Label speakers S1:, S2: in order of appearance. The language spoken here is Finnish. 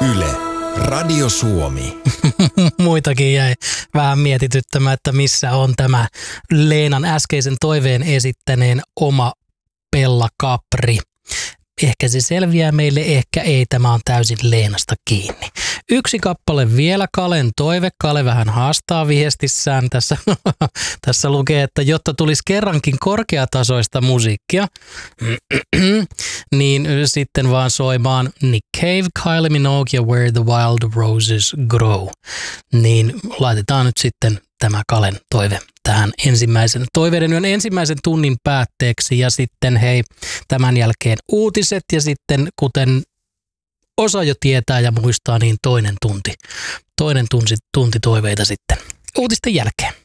S1: Yle, Radio Suomi.
S2: Muitakin jäi vähän mietityttämään, että missä on tämä Leenan äskeisen toiveen esittäneen oma Bella Capri. Ehkä se selviää meille, ehkä ei. Tämä on täysin Leenasta kiinni. Yksi kappale vielä, Kalen toive. Kale vähän haastaa viestissään. Tässä lukee, että jotta tulisi kerrankin korkeatasoista musiikkia, niin sitten vaan soimaan Nick Cave, Kylie Minogue ja Where the Wild Roses Grow. Niin laitetaan nyt sitten tämä Kalen toive tähän toiveiden yön ensimmäisen tunnin päätteeksi ja sitten hei, tämän jälkeen uutiset ja sitten kuten osa jo tietää ja muistaa, niin toinen tunti toiveita sitten uutisten jälkeen.